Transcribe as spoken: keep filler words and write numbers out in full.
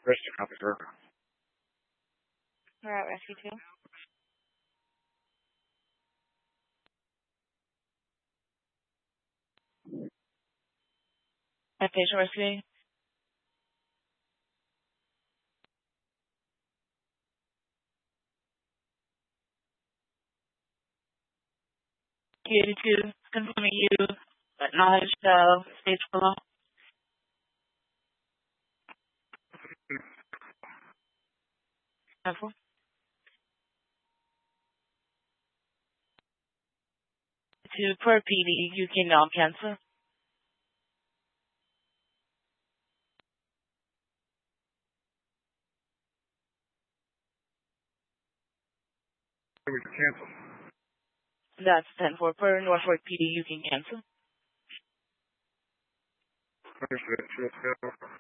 Rescue copy, sir. We're at Rescue two. At Patient Rescue. eighty-two, confirming you acknowledge the stage below. Careful. To per P D, you can now cancel. We can cancel. That's ten four per Norfolk P D, you can cancel. Understood.